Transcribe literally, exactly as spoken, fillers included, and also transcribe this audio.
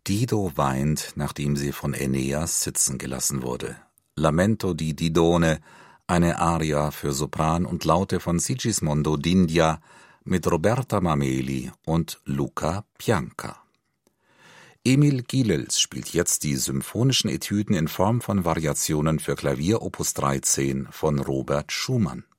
Dido weint, nachdem sie von Aeneas sitzen gelassen wurde. Lamento di Didone, eine Aria für Sopran und Laute von Sigismondo d'India mit Roberta Mameli und Luca Pianka. Emil Gilels spielt jetzt die symphonischen Etüden in Form von Variationen für Klavier Opus dreizehn von Robert Schumann.